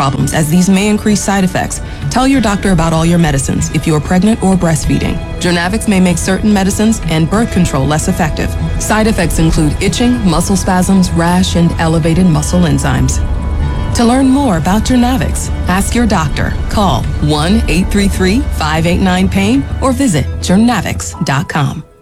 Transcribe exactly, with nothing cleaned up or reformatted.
problems, as these may increase side effects. Tell your doctor about all your medicines if you are pregnant or breastfeeding. Journavx may make certain medicines and birth control less effective. Side effects include itching, muscle spasms, rash, and elevated muscle enzymes. To learn more about Journavx, ask your doctor. Call one eight three three, five eight nine, pain or visit journavx dot com.